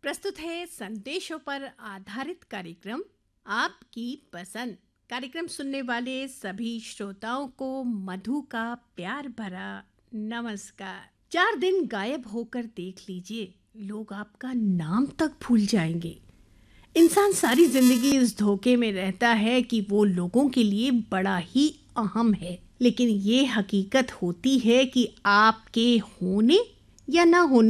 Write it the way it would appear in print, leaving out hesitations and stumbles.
प्रस्तुत है संदेशों पर आधारित कार्यक्रम आपकी पसंद। कार्यक्रम सुनने वाले सभी श्रोताओं को मधु का प्यार भरा नमस्कार। 4 दिन गायब होकर देख लीजिए, लोग आपका नाम तक भूल जाएंगे। इंसान सारी जिंदगी इस धोखे में रहता है कि वो लोगों के लिए बड़ा ही अहम है, लेकिन ये हकीकत होती है कि आपके होने या ना होने